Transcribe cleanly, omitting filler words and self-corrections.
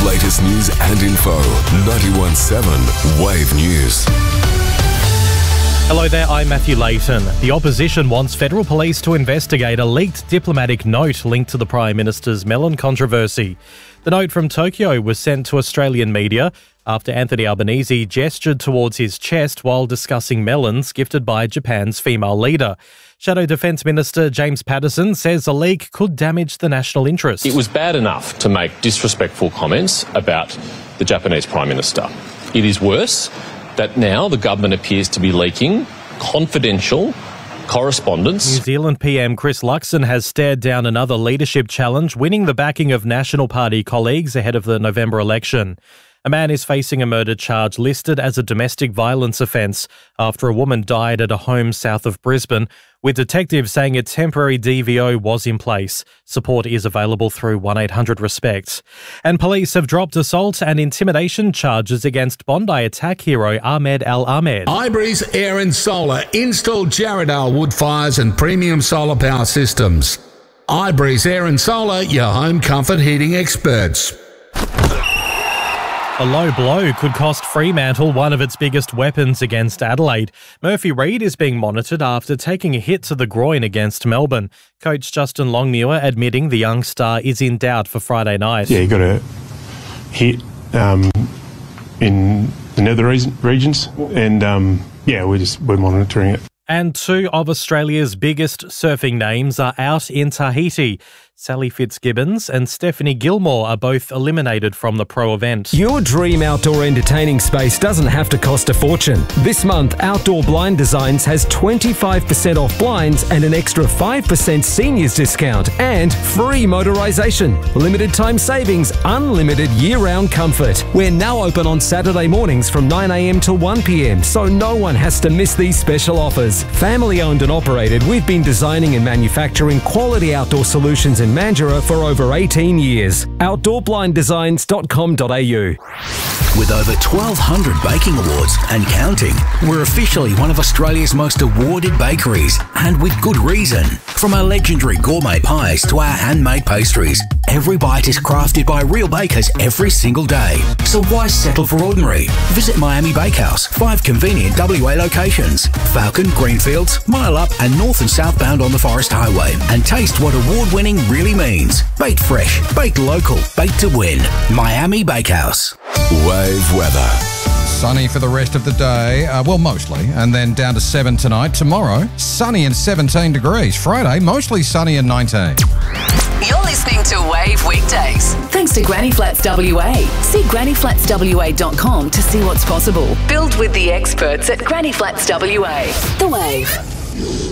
latest news and info. 91.7 Wave News. Hello there, I'm Matthew Layton. The opposition wants federal police to investigate a leaked diplomatic note linked to the Prime Minister's melon controversy. The note from Tokyo was sent to Australian media after Anthony Albanese gestured towards his chest while discussing melons gifted by Japan's female leader. Shadow Defence Minister James Paterson says a leak could damage the national interest. It was bad enough to make disrespectful comments about the Japanese Prime Minister. It is worse that now the government appears to be leaking confidential correspondence. New Zealand PM Chris Luxon has stared down another leadership challenge, winning the backing of National Party colleagues ahead of the November election. A man is facing a murder charge listed as a domestic violence offence after a woman died at a home south of Brisbane, with detectives saying a temporary DVO was in place. Support is available through 1-800-RESPECT. And police have dropped assault and intimidation charges against Bondi attack hero Ahmed Al-Ahmed. Ibree's Air and Solar installed Jarrahdale wood fires and premium solar power systems. Ibree's Air and Solar, your home comfort heating experts. A low blow could cost Fremantle one of its biggest weapons against Adelaide. Murphy Reid is being monitored after taking a hit to the groin against Melbourne. Coach Justin Longmuir admitting the young star is in doubt for Friday night. Yeah, he got a hit in the nether regions, and we're monitoring it. And two of Australia's biggest surfing names are out in Tahiti. Sally Fitzgibbons and Stephanie Gilmore are both eliminated from the pro event. Your dream outdoor entertaining space doesn't have to cost a fortune. This month, Outdoor Blind Designs has 25% off blinds and an extra 5% seniors discount and free motorisation. Limited time savings, unlimited year-round comfort. We're now open on Saturday mornings from 9 a.m. till 1 p.m, so no one has to miss these special offers. Family owned and operated, we've been designing and manufacturing quality outdoor solutions in Mandurah for over 18 years. OutdoorBlindDesigns.com.au. With over 1,200 baking awards and counting, we're officially one of Australia's most awarded bakeries, and with good reason. From our legendary gourmet pies to our handmade pastries, every bite is crafted by real bakers every single day. So why settle for ordinary? Visit Miami Bakehouse, 5 convenient WA locations: Falcon, Greenfields, Mile Up and north and southbound on the Forest Highway, and taste what award-winning really means. Baked fresh, baked local, baked to win. Miami Bakehouse. Wave weather. Sunny for the rest of the day, mostly, and then down to 7 tonight. Tomorrow, sunny and 17 degrees. Friday, mostly sunny and 19. You're listening to Wave Weekdays. Thanks to Granny Flats WA. See grannyflatswa.com to see what's possible. Build with the experts at Granny Flats WA. The Wave.